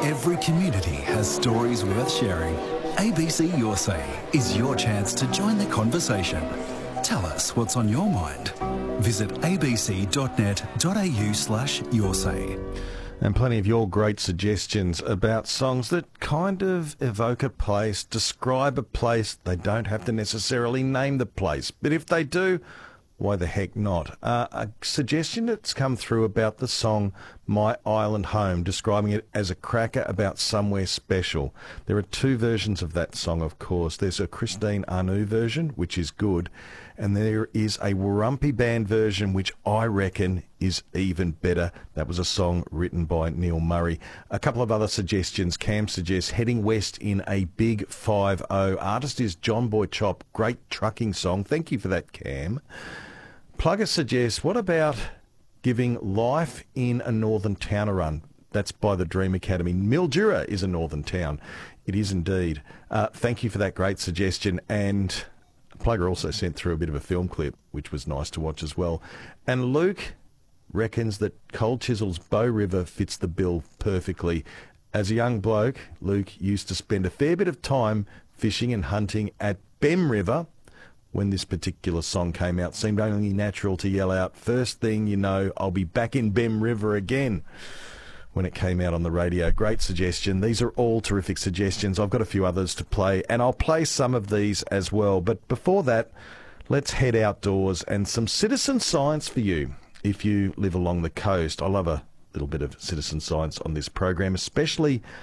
Every community has stories worth sharing. ABC Your Say is your chance to join the conversation. Tell us what's on your mind. Visit abc.net.au/yoursay. And plenty of your great suggestions about songs that kind of evoke a place, describe a place. They don't have to necessarily name the place, but if they do, why the heck not? A suggestion that's come through about the song My Island Home, describing it as a cracker about somewhere special. There are two versions of that song, of course. There's a Christine Anu version, which is good, and there is a Warumpi Band version, which I reckon is even better. That was a song written by Neil Murray. A couple of other suggestions. Cam suggests Heading West in a Big 5-0. Artist is John Boy Chop. Great trucking song. Thank you for that, Cam. Plugger suggests, what about giving Life in a Northern Town a run? That's by the Dream Academy. Mildura is a northern town. It is indeed. Thank you for that great suggestion. And Plugger also sent through a bit of a film clip, which was nice to watch as well. And Luke reckons that Cold Chisel's Bow River fits the bill perfectly. As a young bloke, Luke used to spend a fair bit of time fishing and hunting at Bem River. When this particular song came out, seemed only natural to yell out, first thing you know, I'll be back in Bem River again, when it came out on the radio. Great suggestion. These are all terrific suggestions. I've got a few others to play, and I'll play some of these as well. But before that, let's head outdoors and some citizen science for you if you live along the coast. I love a little bit of citizen science on this program, especially